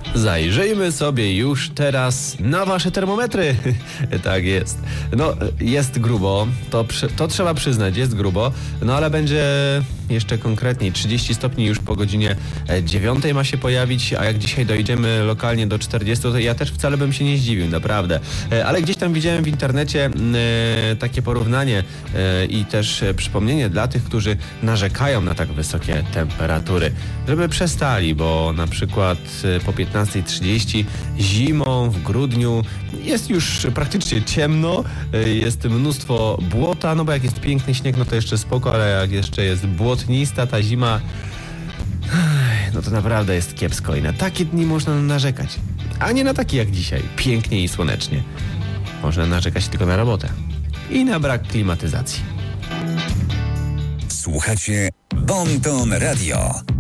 Zajrzyjmy sobie już teraz na wasze termometry. Tak jest. No, jest grubo, to trzeba przyznać, jest grubo, no ale będzie jeszcze konkretniej. 30 stopni już po godzinie 9 ma się pojawić, a jak dzisiaj dojdziemy lokalnie do 40, to ja też wcale bym się nie zdziwił, naprawdę. Ale gdzieś tam widziałem w internecie takie porównanie i też przypomnienie dla tych, którzy narzekają na tak wysokie temperatury, żeby przestali, bo na przykład po 15:30 zimą w grudniu jest już praktycznie ciemno, jest mnóstwo błota, no bo jak jest piękny śnieg, no to jeszcze spoko, ale jak jeszcze jest błotnista ta zima, no to naprawdę jest kiepsko i na takie dni można narzekać, a nie na takie jak dzisiaj, pięknie i słonecznie. Można narzekać tylko na robotę i na brak klimatyzacji. Słuchacie Bon Ton Radio.